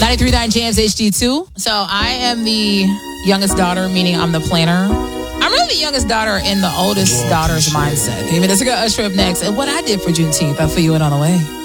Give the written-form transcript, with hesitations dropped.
93.9 Jams HD2. So I am the youngest daughter, meaning I'm the planner. I'm really the youngest daughter in the oldest daughter's mindset. Even let's go Usher up next. And what I did for Juneteenth, I'll fill you in on the way.